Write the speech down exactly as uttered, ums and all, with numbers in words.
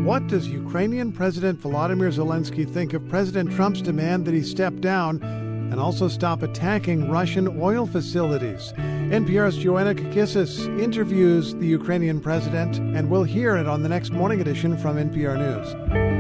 What does Ukrainian President Volodymyr Zelensky think of President Trump's demand that he step down and also stop attacking Russian oil facilities? N P R's Joanna Kakissis interviews the Ukrainian president, and we'll hear it on the next morning edition from N P R News.